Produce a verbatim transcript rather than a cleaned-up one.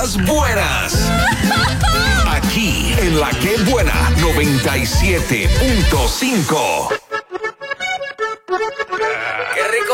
más buenas. Aquí en La Que Buena noventa y siete punto cinco.